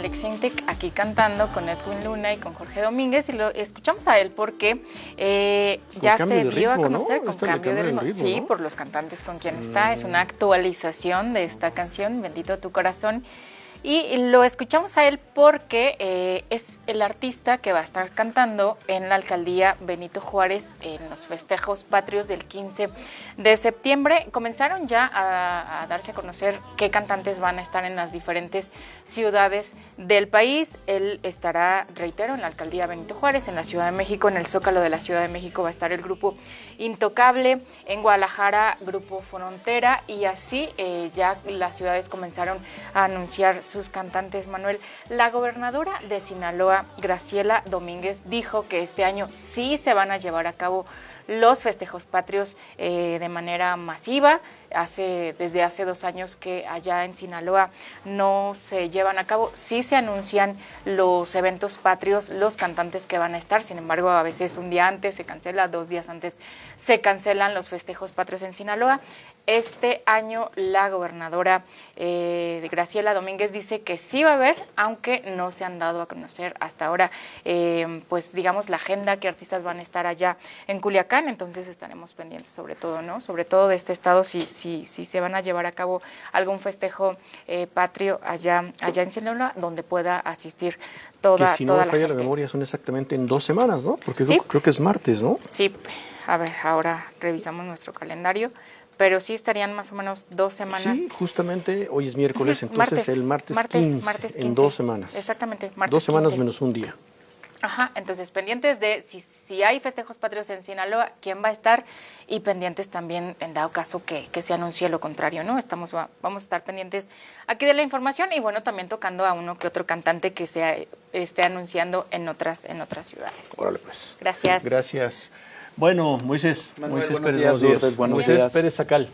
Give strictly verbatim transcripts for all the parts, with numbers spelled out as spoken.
Alex Sintek aquí cantando con Edwin Luna y con Jorge Domínguez, y lo escuchamos a él porque eh, ya se dio ritmo, a conocer ¿no? con Este cambio de ritmo, ritmo, sí, ¿no? por los cantantes con quien mm. está, es una actualización de esta canción, Bendito tu corazón. Y lo escuchamos a él porque eh, es el artista que va a estar cantando en la alcaldía Benito Juárez en los festejos patrios del quince de septiembre. Comenzaron ya a, a darse a conocer qué cantantes van a estar en las diferentes ciudades del país. Él estará, reitero, en la alcaldía Benito Juárez, en la Ciudad de México, en el Zócalo de la Ciudad de México va a estar el grupo Intocable, en Guadalajara, Grupo Frontera, y así eh, ya las ciudades comenzaron a anunciar sus cantantes. Manuel, la gobernadora de Sinaloa, Graciela Domínguez, dijo que este año sí se van a llevar a cabo los festejos patrios eh, de manera masiva. Hace, desde hace dos años que allá en Sinaloa no se llevan a cabo, sí se anuncian los eventos patrios, los cantantes que van a estar, sin embargo a veces un día antes se cancela, dos días antes se cancelan los festejos patrios en Sinaloa. Este año la gobernadora eh, Graciela Domínguez dice que sí va a haber, aunque no se han dado a conocer hasta ahora, eh, pues digamos la agenda, qué artistas van a estar allá en Culiacán, entonces estaremos pendientes sobre todo, ¿no? Sobre todo de este estado, si, si, si se van a llevar a cabo algún festejo eh, patrio allá, allá en Sinaloa, donde pueda asistir toda, que si no toda me falla la, la memoria son exactamente en dos semanas, ¿no? Porque ¿sí? creo, creo que es martes, ¿no? Sí, a ver, ahora revisamos nuestro calendario. Pero sí estarían más o menos dos semanas. Sí, justamente hoy es miércoles, entonces martes, el martes, martes, quince, martes quince, en dos semanas. Exactamente, martes Dos semanas quince. menos un día. Ajá, entonces pendientes de si, si hay festejos patrios en Sinaloa, quién va a estar, y pendientes también en dado caso que, que se anuncie lo contrario, ¿no? Estamos, vamos a estar pendientes aquí de la información y bueno, también tocando a uno que otro cantante que se esté anunciando en otras, en otras ciudades. Órale pues. Gracias. Gracias. Bueno, Moisés, Manuel, Moisés buenos Pérez, días, buenos días. Lourdes, buenos Moisés días. Pérez Sacal.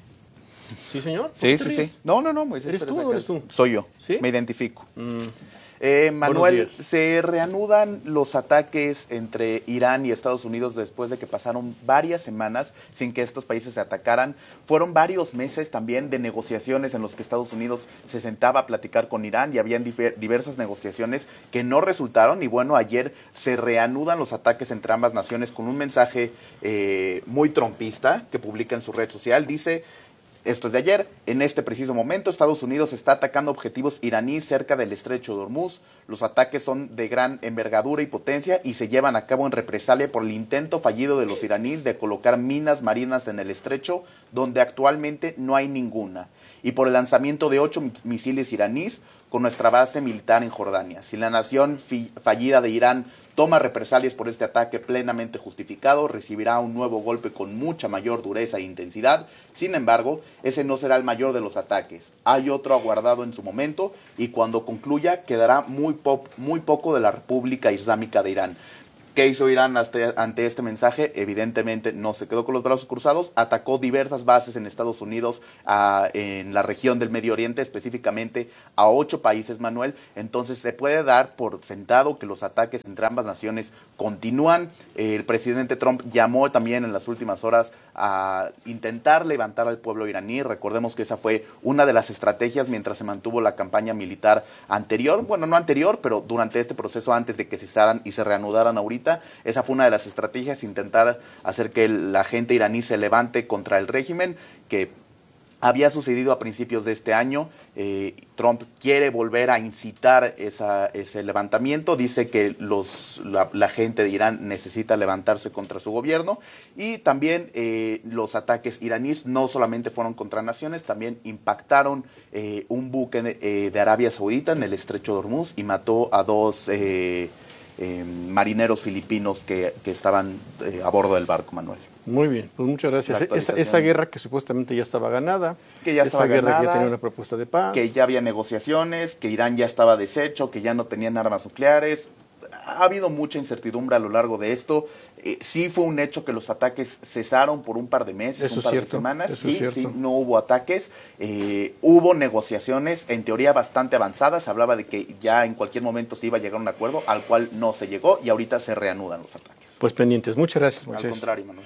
¿Sí, señor? Sí, sí, sí. No, no, no, Moisés ¿Eres Pérez tú o Sacal. eres tú? Soy yo. ¿Sí? Me identifico. Mm. Eh, Manuel, días. se reanudan los ataques entre Irán y Estados Unidos después de que pasaron varias semanas sin que estos países se atacaran. Fueron varios meses también de negociaciones en los que Estados Unidos se sentaba a platicar con Irán y habían difer- diversas negociaciones que no resultaron. Y bueno, ayer se reanudan los ataques entre ambas naciones con un mensaje eh, muy trompista que publica en su red social. Dice... Esto es de ayer. En este preciso momento, Estados Unidos está atacando objetivos iraníes cerca del estrecho de Hormuz. Los ataques son de gran envergadura y potencia y se llevan a cabo en represalia por el intento fallido de los iraníes de colocar minas marinas en el estrecho, donde actualmente no hay ninguna, y por el lanzamiento de ocho misiles iraníes con nuestra base militar en Jordania. Si la nación fallida de Irán toma represalias por este ataque plenamente justificado, recibirá un nuevo golpe con mucha mayor dureza e intensidad. Sin embargo, ese no será el mayor de los ataques. Hay otro aguardado en su momento y cuando concluya quedará muy, po- muy poco de la República Islámica de Irán. ¿Qué hizo Irán ante este mensaje? Evidentemente no se quedó con los brazos cruzados, atacó diversas bases en Estados Unidos, a, en la región del Medio Oriente, específicamente a ocho países, Manuel. Entonces se puede dar por sentado que los ataques entre ambas naciones continúan. El presidente Trump llamó también en las últimas horas a intentar levantar al pueblo iraní. Recordemos que esa fue una de las estrategias mientras se mantuvo la campaña militar anterior, bueno, no anterior, pero durante este proceso antes de que cesaran y se reanudaran ahorita. Esa fue una de las estrategias, intentar hacer que la gente iraní se levante contra el régimen, que había sucedido a principios de este año. Eh, Trump quiere volver a incitar esa, ese levantamiento, dice que los, la, la gente de Irán necesita levantarse contra su gobierno, y también eh, los ataques iraníes no solamente fueron contra naciones, también impactaron eh, un buque de, eh, de Arabia Saudita en el estrecho de Hormuz y mató a dos... Eh, Eh, marineros filipinos que, que estaban eh, a bordo del barco, Manuel. Muy bien, pues muchas gracias. Esa, esa guerra que supuestamente ya estaba ganada, que ya estaba esa guerra ganada, que ya tenía una propuesta de paz, que ya había negociaciones, que Irán ya estaba deshecho, que ya no tenían armas nucleares. Ha habido mucha incertidumbre a lo largo de esto. Eh, sí fue un hecho que los ataques cesaron por un par de meses, eso un par cierto, de semanas. Eso Sí, es cierto. sí, no hubo ataques. Eh, hubo negociaciones, en teoría bastante avanzadas. Se hablaba de que ya en cualquier momento se iba a llegar a un acuerdo, al cual no se llegó, y ahorita se reanudan los ataques. Pues pendientes. Muchas gracias, Moisés. Al contrario, Manuel.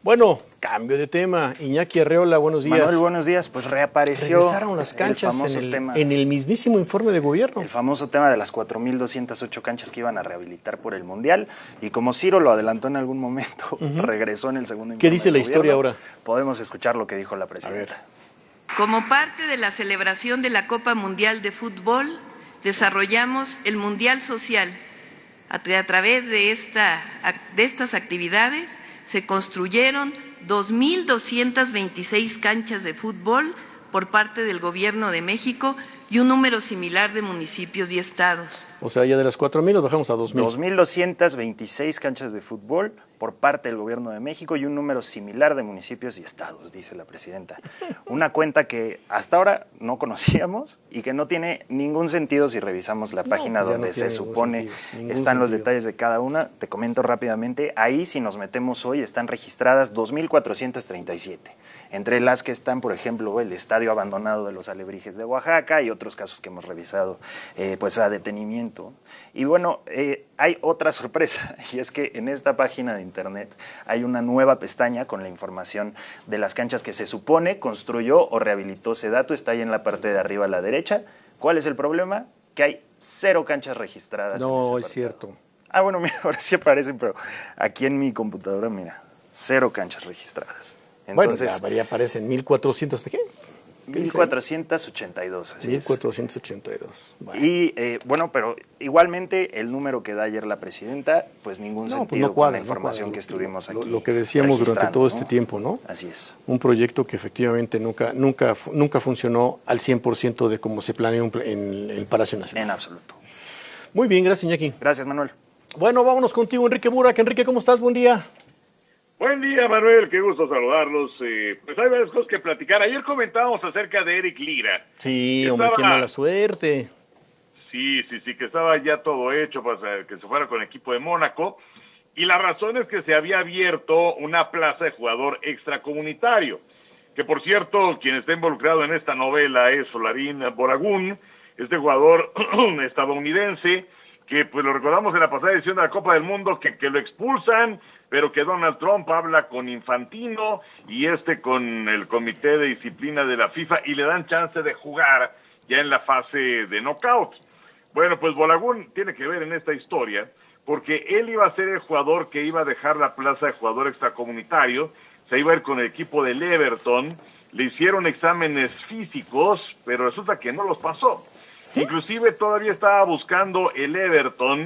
Bueno, cambio de tema. Iñaki Arreola, buenos días. Manuel, buenos días. Pues reapareció. Regresaron las canchas el en, el, tema, en el mismísimo informe de gobierno. El famoso tema de las cuatro mil doscientas ocho canchas que iban a rehabilitar por el Mundial. Y como Ciro lo adelantó en algún momento, uh-huh. regresó en el segundo informe. ¿Qué dice la gobierno. Historia ahora? Podemos escuchar lo que dijo la presidenta. Como parte de la celebración de la Copa Mundial de Fútbol, desarrollamos el Mundial Social. A, a través de, esta, de estas actividades se construyeron dos mil doscientas veintiséis canchas de fútbol por parte del Gobierno de México y un número similar de municipios y estados. O sea, ya de las cuatro mil nos bajamos a dos mil. dos mil doscientas veintiséis canchas de fútbol por parte del Gobierno de México y un número similar de municipios y estados, dice la presidenta. Una cuenta que hasta ahora no conocíamos y que no tiene ningún sentido si revisamos la página no, pues donde no se supone están sentido. Los detalles de cada una. Te comento rápidamente, ahí si nos metemos hoy están registradas dos mil cuatrocientas treinta y siete. Entre las que están, por ejemplo, el estadio abandonado de los Alebrijes de Oaxaca y otros casos que hemos revisado eh, pues a detenimiento. Y bueno, eh, hay otra sorpresa, y es que en esta página de internet hay una nueva pestaña con la información de las canchas que se supone construyó o rehabilitó Sedatu. Está ahí en la parte de arriba a la derecha. ¿Cuál es el problema? Que hay cero canchas registradas. No, es cierto. Ah, bueno, mira, ahora sí aparecen, pero aquí en mi computadora, mira, cero canchas registradas. Entonces, bueno, ya aparecen mil cuatrocientos, ¿de qué? mil cuatrocientos ochenta y dos, así mil cuatrocientos ochenta y dos. Es. Bueno. Y eh, bueno, pero igualmente el número que da ayer la presidenta, pues ningún no, sentido pues no cuadra, con la información no que estuvimos lo, aquí. Lo que decíamos durante todo ¿no? este tiempo, ¿no? Así es. Un proyecto que efectivamente nunca nunca nunca funcionó al cien por ciento de como se planeó en el Palacio Nacional. En absoluto. Muy bien, gracias, Iñaki. Gracias, Manuel. Bueno, vámonos contigo, Enrique Burak. Enrique, ¿cómo estás? Buen día. Buen día, Manuel, qué gusto saludarlos. Eh, pues hay varias cosas que platicar. Ayer comentábamos acerca de Eric Lira. Sí, hombre, estaba... qué mala suerte. Sí, sí, sí, que estaba ya todo hecho para que se fuera con el equipo de Mónaco. Y la razón es que se había abierto una plaza de jugador extracomunitario. Que, por cierto, quien está involucrado en esta novela es Solarín Boragún, este jugador estadounidense, que pues lo recordamos en la pasada edición de la Copa del Mundo, que, que lo expulsan, pero que Donald Trump habla con Infantino y este con el Comité de Disciplina de la FIFA y le dan chance de jugar ya en la fase de knockout. Bueno, pues Bolagún tiene que ver en esta historia porque él iba a ser el jugador que iba a dejar la plaza de jugador extracomunitario, se iba a ir con el equipo del Everton, le hicieron exámenes físicos, pero resulta que no los pasó. Inclusive todavía estaba buscando el Everton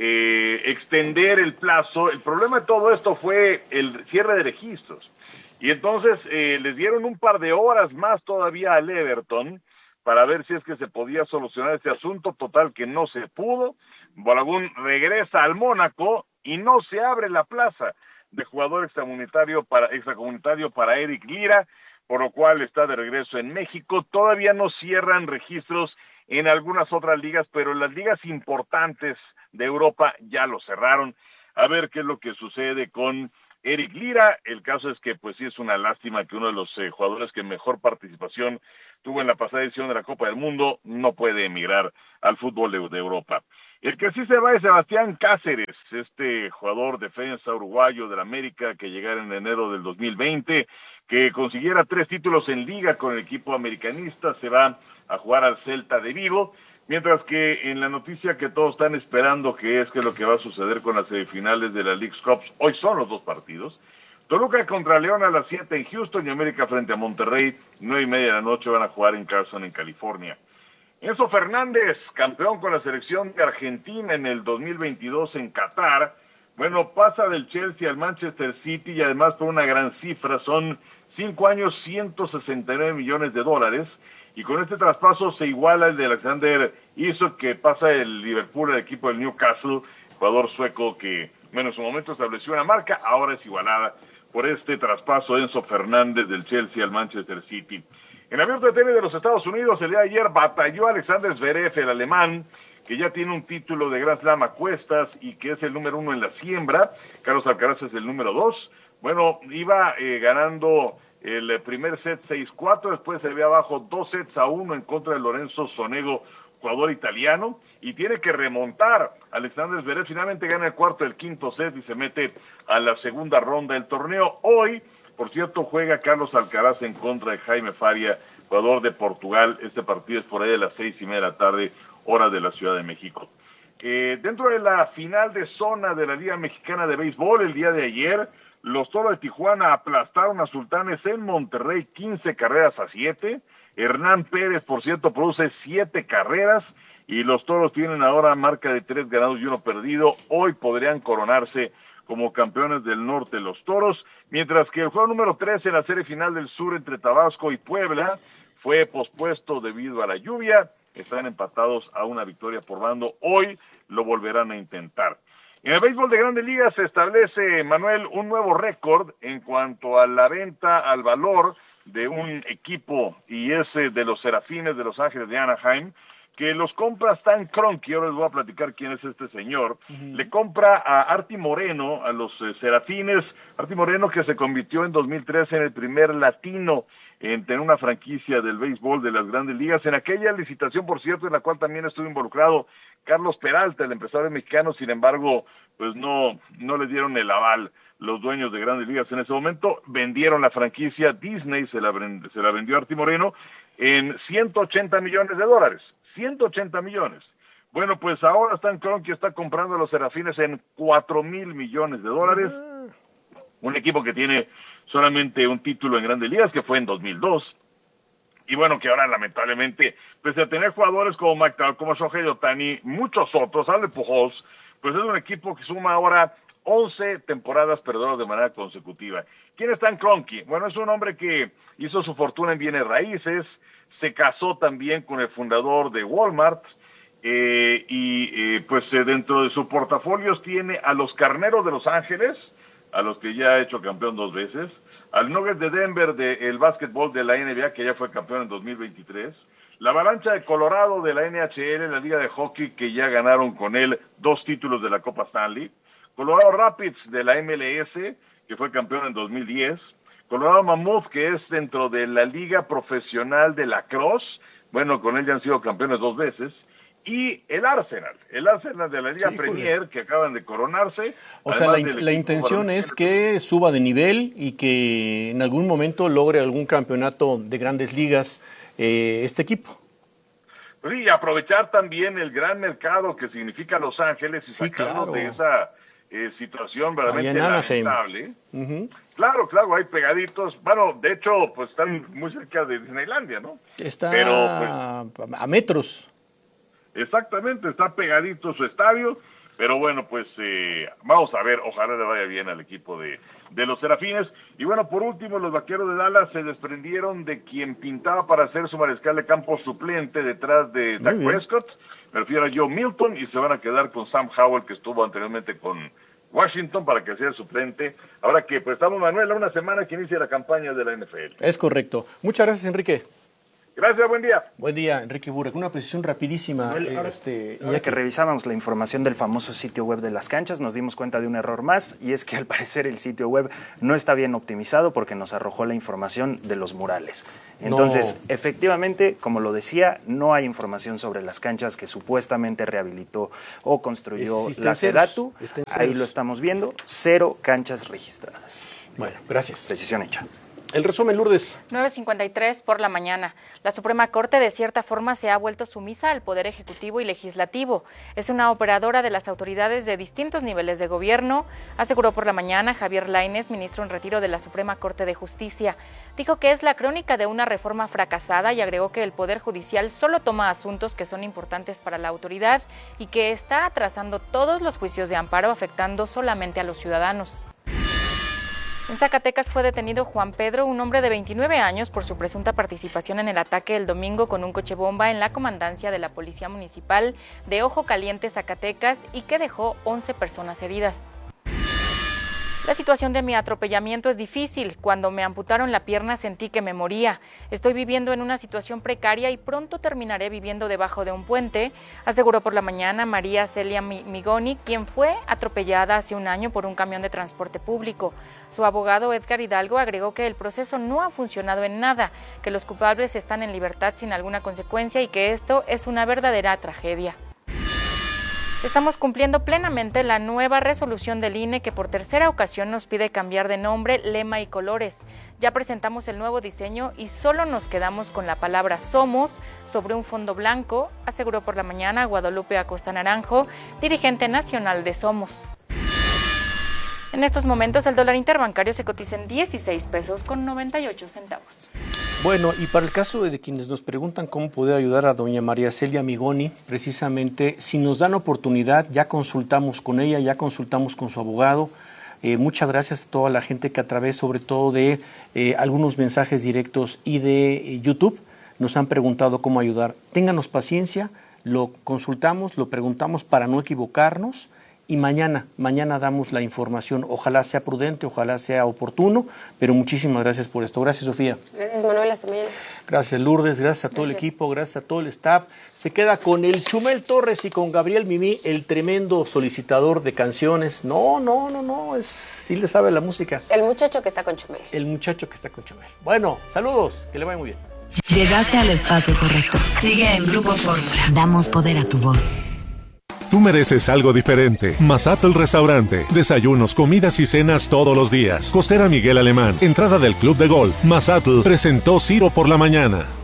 Eh, extender el plazo. El problema de todo esto fue el cierre de registros. Y entonces eh, les dieron un par de horas más todavía al Everton para ver si es que se podía solucionar este asunto. Total que no se pudo. Bolagún regresa al Mónaco y no se abre la plaza de jugador extracomunitario para, extracomunitario para Eric Lira, por lo cual está de regreso en México. Todavía no cierran registros en algunas otras ligas, pero en las ligas importantes de Europa ya lo cerraron. A ver qué es lo que sucede con Eric Lira. El caso es que pues sí es una lástima que uno de los eh, jugadores que mejor participación tuvo en la pasada edición de la Copa del Mundo no puede emigrar al fútbol de, de Europa. El que sí se va es Sebastián Cáceres, este jugador defensa uruguayo del América que llegara en enero del dos mil veinte, que consiguiera tres títulos en liga con el equipo americanista. Se va a jugar al Celta de Vigo. Mientras que en la noticia que todos están esperando, que es que lo que va a suceder con las semifinales de la Leagues Cup, hoy son los dos partidos. Toluca contra León a las siete en Houston y América frente a Monterrey, nueve y media de la noche van a jugar en Carson, en California. Enzo Fernández, campeón con la selección de Argentina en el dos mil veintidós en Qatar, bueno, pasa del Chelsea al Manchester City y además por una gran cifra, son cinco años, ciento sesenta y nueve millones de dólares. Y con este traspaso se iguala el de Alexander Isak, que pasa el Liverpool al equipo del Newcastle, jugador sueco que, bueno, en su momento estableció una marca, ahora es igualada por este traspaso de Enzo Fernández del Chelsea al Manchester City. En el abierto de tenis de los Estados Unidos, el día de ayer batalló Alexander Zverev, el alemán, que ya tiene un título de Grand Slam a cuestas y que es el número uno en la siembra. Carlos Alcaraz es el número dos. Bueno, iba eh, ganando el primer set seis cuatro, después se ve abajo dos sets a uno en contra de Lorenzo Sonego jugador italiano, y tiene que remontar. Alexander Zverev finalmente gana el cuarto del quinto set y se mete a la segunda ronda del torneo. Hoy, por cierto, juega Carlos Alcaraz en contra de Jaime Faria, jugador de Portugal. Este partido es por ahí de las seis y media de la tarde, hora de la Ciudad de México. Eh, dentro de la final de zona de la Liga Mexicana de Béisbol, el día de ayer, los Toros de Tijuana aplastaron a Sultanes en Monterrey quince carreras a siete. Hernán Pérez, por cierto, produce siete carreras y los Toros tienen ahora marca de tres ganados y uno perdido. Hoy podrían coronarse como campeones del norte los Toros, mientras que el juego número tres en la serie final del sur entre Tabasco y Puebla fue pospuesto debido a la lluvia. Están empatados a una victoria por bando. Hoy lo volverán a intentar. En el béisbol de Grandes Ligas se establece, Manuel, un nuevo récord en cuanto a la venta al valor de un equipo, y es de los Serafines de Los Ángeles de Anaheim, que los compra Stan Kroenke. Ahora les voy a platicar quién es este señor. Uh-huh. Le compra a Artie Moreno, a los eh, Serafines. Artie Moreno, que se convirtió en dos mil trece en el primer latino en tener una franquicia del béisbol de las Grandes Ligas. En aquella licitación, por cierto, en la cual también estuvo involucrado Carlos Peralta, el empresario mexicano. Sin embargo, pues no, no le dieron el aval los dueños de Grandes Ligas en ese momento. Vendieron la franquicia. Disney se la, se la vendió a Artie Moreno en ciento ochenta millones de dólares. ciento ochenta millones. Bueno, pues ahora Stan Kroenke está comprando a los Serafines en cuatro mil millones de dólares. Un equipo que tiene solamente un título en Grandes Ligas, que fue en dos mil dos. Y bueno, que ahora lamentablemente, pese a tener jugadores como Mike Trout, como Shohei Ohtani, muchos otros, Albert Pujols, pues es un equipo que suma ahora once temporadas perdedoras de manera consecutiva. ¿Quién es Stan Kroenke? Bueno, es un hombre que hizo su fortuna en bienes raíces, se casó también con el fundador de Walmart, eh, y eh, pues eh, dentro de sus portafolios tiene a los Carneros de Los Ángeles, a los que ya ha hecho campeón dos veces, al Nuggets de Denver del básquetbol de la N B A, que ya fue campeón en dos mil veintitrés, la Avalancha de Colorado de la N H L, la Liga de Hockey, que ya ganaron con él dos títulos de la Copa Stanley, Colorado Rapids de la M L S, que fue campeón en dos mil diez, Colorado Mammoth, que es dentro de la Liga Profesional de Lacrosse, bueno, con él ya han sido campeones dos veces, y el Arsenal, el Arsenal de la Liga sí, Premier, joder. que acaban de coronarse. O sea, la, la intención es que suba de nivel y que en algún momento logre algún campeonato de Grandes Ligas eh, este equipo. Sí, y aprovechar también el gran mercado que significa Los Ángeles y sí, sacarnos claro. de esa eh, situación verdaderamente lamentable. Uh-huh. Claro, claro, hay pegaditos. Bueno, de hecho, pues están muy cerca de Disneylandia, ¿no? Está Pero, pues, a metros. Exactamente, está pegadito su estadio, pero bueno, pues eh, vamos a ver, ojalá le vaya bien al equipo de, de los Serafines. Y bueno, por último, los Vaqueros de Dallas se desprendieron de quien pintaba para ser su mariscal de campo suplente detrás de Dak Prescott, me refiero a Joe Milton, y se van a quedar con Sam Howell, que estuvo anteriormente con Washington, para que sea suplente. Ahora que pues estamos, Manuel, a una semana que inicia la campaña de la N F L. Es correcto. Muchas gracias, Enrique. Gracias, buen día. Buen día, Enrique Burak. Una precisión rapidísima. Bueno, ahora, este, ahora que revisábamos la información del famoso sitio web de las canchas, nos dimos cuenta de un error más, y es que al parecer el sitio web no está bien optimizado porque nos arrojó la información de los murales. Entonces, no. efectivamente, como lo decía, no hay información sobre las canchas que supuestamente rehabilitó o construyó la Sedatu. Ahí lo estamos viendo, cero canchas registradas. Bueno, gracias. Decisión hecha. El resumen, Lourdes. nueve cincuenta y tres por la mañana. La Suprema Corte de cierta forma se ha vuelto sumisa al Poder Ejecutivo y Legislativo. Es una operadora de las autoridades de distintos niveles de gobierno, aseguró por la mañana Javier Lainez, ministro en retiro de la Suprema Corte de Justicia. Dijo que es la crónica de una reforma fracasada y agregó que el Poder Judicial solo toma asuntos que son importantes para la autoridad y que está atrasando todos los juicios de amparo, afectando solamente a los ciudadanos. En Zacatecas fue detenido Juan Pedro, un hombre de veintinueve años, por su presunta participación en el ataque el domingo con un coche bomba en la comandancia de la Policía Municipal de Ojo Caliente, Zacatecas, y que dejó once personas heridas. La situación de mi atropellamiento es difícil. Cuando me amputaron la pierna sentí que me moría. Estoy viviendo en una situación precaria y pronto terminaré viviendo debajo de un puente, aseguró por la mañana María Celia Migoni, quien fue atropellada hace un año por un camión de transporte público. Su abogado Edgar Hidalgo agregó que el proceso no ha funcionado en nada, que los culpables están en libertad sin alguna consecuencia y que esto es una verdadera tragedia. Estamos cumpliendo plenamente la nueva resolución del I N E que por tercera ocasión nos pide cambiar de nombre, lema y colores. Ya presentamos el nuevo diseño y solo nos quedamos con la palabra Somos sobre un fondo blanco, aseguró por la mañana Guadalupe Acosta Naranjo, dirigente nacional de Somos. En estos momentos el dólar interbancario se cotiza en dieciséis pesos con noventa y ocho centavos. Bueno, y para el caso de quienes nos preguntan cómo poder ayudar a doña María Celia Migoni, precisamente, si nos dan oportunidad, ya consultamos con ella, ya consultamos con su abogado. Eh, muchas gracias a toda la gente que a través, sobre todo, de eh, algunos mensajes directos y de eh, YouTube, nos han preguntado cómo ayudar. Ténganos paciencia, lo consultamos, lo preguntamos para no equivocarnos. Y mañana, mañana damos la información. Ojalá sea prudente, ojalá sea oportuno, pero muchísimas gracias por esto. Gracias, Sofía. Gracias, Manuel. Hasta mañana. Gracias, Lourdes. Gracias a todo gracias. el equipo, gracias a todo el staff. Se queda con el Chumel Torres y con Gabriel Mimí, el tremendo solicitador de canciones. No, no, no, no, es, sí le sabe la música. El muchacho que está con Chumel. El muchacho que está con Chumel. Bueno, saludos, que le vaya muy bien. Llegaste al espacio correcto. Sigue en Grupo Fórmula. Damos poder a tu voz. Tú mereces algo diferente. Mazatlán Restaurante. Desayunos, comidas y cenas todos los días. Costera Miguel Alemán. Entrada del Club de Golf. Mazatlán presentó Ciro por la mañana.